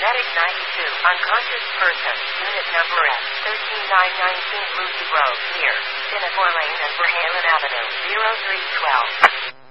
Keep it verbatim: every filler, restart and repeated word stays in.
Medic ninety-two, unconscious person, unit number F, thirteen nine nineteen Lucy Road, near Singapore Lane and Verhalen Avenue, zero three one two.